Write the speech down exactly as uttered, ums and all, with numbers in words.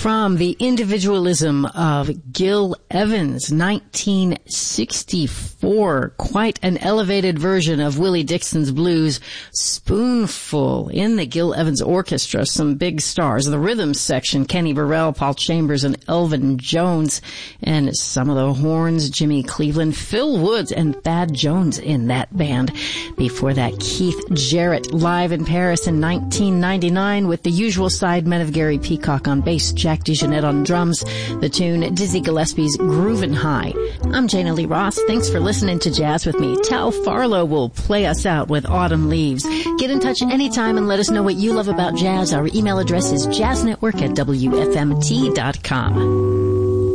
from the individualism of Gil Evans, nineteen sixty-four. Quite an elevated version of Willie Dixon's blues, Spoonful, in the Gil Evans Orchestra. Some big stars. The rhythm section, Kenny Burrell, Paul Chambers, and Elvin Jones. And some of the horns, Jimmy Cleveland, Phil Woods, and Thad Jones in that band. Before that, Keith Jarrett live in Paris in nineteen ninety-nine with the usual sidemen of Gary Peacock on bass, Jack DeJohnette on drums, the tune Dizzy Gillespie's Groovin' High. I'm Jana Lee Ross. Thanks for listening to Jazz with me. Tal Farlow will play us out with Autumn Leaves. Get in touch anytime and let us know what you love about jazz. Our email address is jazznetwork at W F M T dot com.